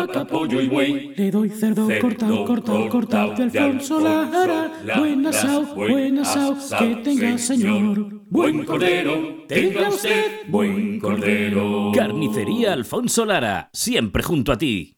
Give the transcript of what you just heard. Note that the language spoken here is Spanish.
vaca, pollo y buey. Le doy cerdo cortado de Alfonso Lara. Buen asao, que tenga señor. Buen cordero, tenga usted buen cordero. Carnicería Alfonso Lara, siempre junto a ti.